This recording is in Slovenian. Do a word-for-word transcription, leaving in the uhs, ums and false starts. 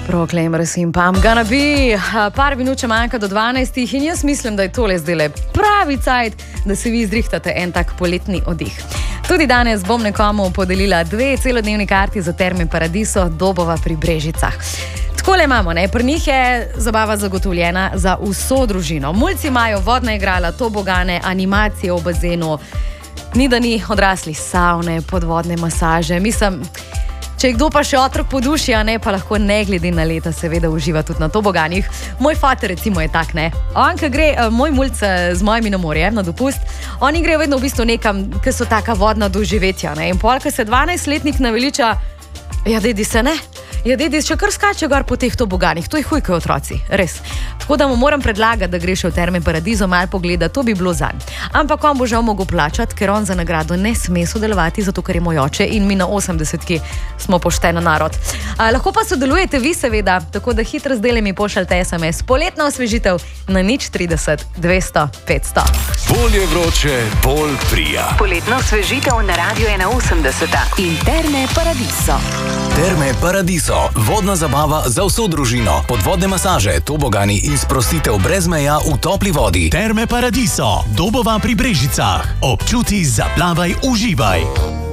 Proclaimers in pa I'm gonna be. Par minut še manjka do dvanajstih in jaz mislim, da je tole zdaj pravi cajt, da se vi zrihtate en tak poletni oddih. Tudi danes bom nekomu podelila dve celodnevni karti za Terme Paradiso Dobova pri Brežicah. Takole imamo, ne? Pri njih je zabava zagotovljena za vso družino. Mulci imajo vodna igrala, tobogane, animacije v bazenu, ni da ni odraslih savne, podvodne masaže. Mislim, če je kdo pa še otrok po duši, a ne, pa lahko ne glede na leta seveda uživa tudi na toboganih. Moj fater recimo je tak, ne. On, ko gre, moj mulc z mojimi na morje, na dopust, oni grejo vedno v bistvu nekam, ki so taka vodna doživetja, ne. In pol, ko se dvanajstletnik naveliča, ja, dedi se ne. Ja, dedi še kar skače gor po teh toboganih, to je hujkajo otroci, res. Tako da mu moram predlagati, da gre še v Terme Paradiso malo pogleda, to bi bilo zanj. Ampak on bo žal mogel plačati, ker on za nagrado ne sme sodelovati, zato ker je moj oče in mi na osemdesetki smo pošteno narod. A, lahko pa sodelujete vi seveda, tako da hitro zdaj mi pošaljte es em es poletna osvežitev na nič trideset dvesto petsto. Bolje vroče, bolj prija. Poletna osvežitev na Radio ena osemdeset in Terme Paradiso. Terme Paradiso. Vodna zabava za vso družino. Podvodne masaže, tobogani in sprostitev brez meja v topli vodi. Terme Paradiso. Dobova pri Brežicah. Občuti, zaplavaj, uživaj.